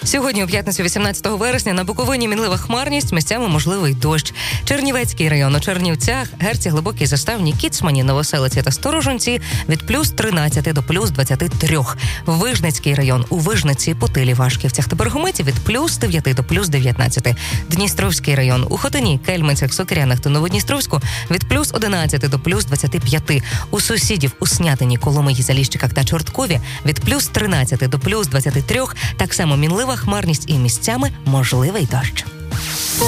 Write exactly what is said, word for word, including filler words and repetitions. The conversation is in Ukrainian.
Сьогодні, у п'ятницю вісімнадцятого вересня, на Буковині мінлива хмарність, місцями можливий дощ. Чернівецький район: у Чернівцях, Герці, Глибокій Заставні, Кіцмані, Новоселиці та Сторожинці від плюс тринадцяти до плюс двадцяти трьох. Вижницький район: у Вижниці, Путилі, Вашківцях та Берегометі від плюс дев'яти до плюс дев'ятнадцяти. Дністровський район: у Хотині, Кельменцях, Сокирянах та Новодністровську від плюс одинадцяти до плюс двадцяти п'яти. У сусідів у Снятині, Коломиї, Заліщиках та Чорткові від плюс тринадцяти до плюс двадцяти трьох. Так само мінлива хмарність і місцями можливий дощ.